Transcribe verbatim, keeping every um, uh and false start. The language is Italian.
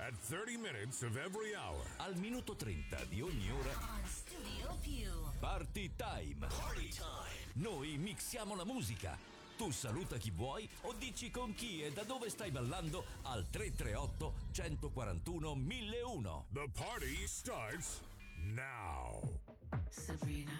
At thirty minutes of every hour. Al minuto trenta di ogni ora. On Studio Più. Party time. Party time. Noi mixiamo la musica. Tu saluta chi vuoi o dici con chi e da dove stai ballando al tre tre otto, uno quattro uno, mille uno. The party starts now. Sabrina.